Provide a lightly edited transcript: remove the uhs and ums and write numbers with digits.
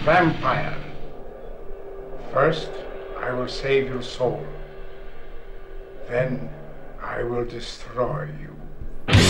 Vampire, first I will save your soul. Then I will destroy you.